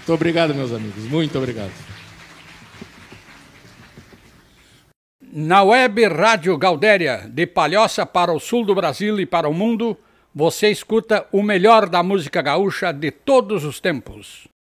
Muito obrigado, meus amigos. Muito obrigado. Na web Rádio Galdéria, de Palhoça para o sul do Brasil e para o mundo, você escuta o melhor da música gaúcha de todos os tempos.